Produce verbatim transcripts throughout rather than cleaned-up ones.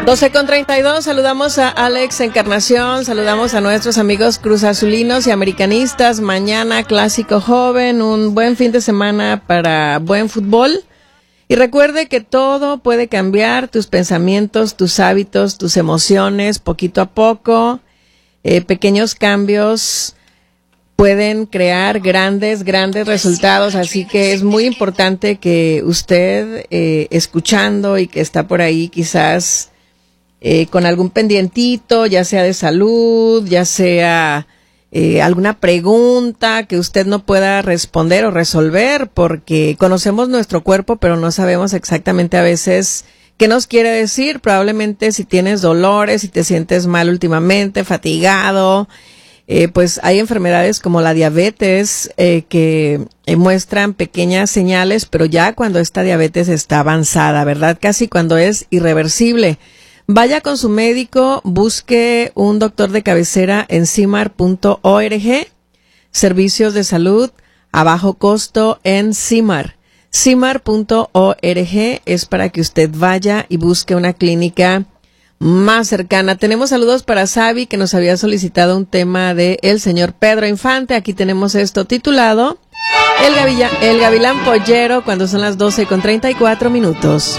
doce con treinta y dos, saludamos a Alex Encarnación, saludamos a nuestros amigos cruzazulinos y americanistas. Mañana clásico joven, un buen fin de semana para buen fútbol. Y recuerde que todo puede cambiar, tus pensamientos, tus hábitos, tus emociones, poquito a poco. Eh, pequeños cambios pueden crear grandes, grandes resultados, así que es muy importante que usted, eh, escuchando y que está por ahí quizás eh, con algún pendientito, ya sea de salud, ya sea eh, alguna pregunta que usted no pueda responder o resolver, porque conocemos nuestro cuerpo, pero no sabemos exactamente a veces qué nos quiere decir. Probablemente si tienes dolores, si te sientes mal últimamente, fatigado, Eh, pues hay enfermedades como la diabetes eh, que eh, muestran pequeñas señales, pero ya cuando esta diabetes está avanzada, ¿verdad? Casi cuando es irreversible. Vaya con su médico, busque un doctor de cabecera en cimar punto org, servicios de salud a bajo costo en Cimar. cimar punto org es para que usted vaya y busque una clínica más cercana. Tenemos saludos para Sabi, que nos había solicitado un tema de el señor Pedro Infante. Aquí tenemos esto titulado El, Gavilla, el Gavilán Pollero, cuando son las doce con treinta y cuatro minutos.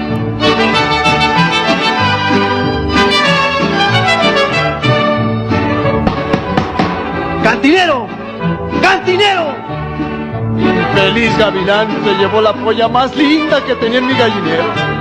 ¡Cantinero! ¡Cantinero! Feliz Gavilán se llevó la polla más linda que tenía en mi gallinero.